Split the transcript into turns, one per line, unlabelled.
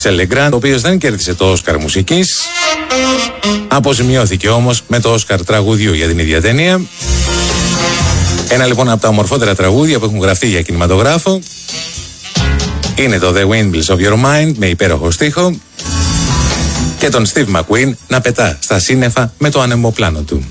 Λεγκράντ, ο οποίος δεν κέρδισε το Όσκαρ μουσικής. Αποζημιώθηκε όμως με το Όσκαρ τραγουδιού για την ίδια ταινία. Ένα λοιπόν από τα ομορφότερα τραγούδια που έχουν γραφτεί για κινηματογράφο είναι το The Windmills of Your Mind με υπέροχο στίχο και τον Steve McQueen να πετά στα σύννεφα με το ανεμοπλάνο του.